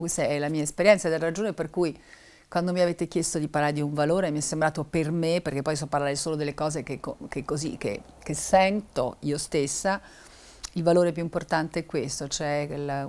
Questa è la mia esperienza ed è la ragione per cui quando mi avete chiesto di parlare di un valore mi è sembrato per me, perché poi so parlare solo delle cose che sento io stessa, il valore più importante è questo, cioè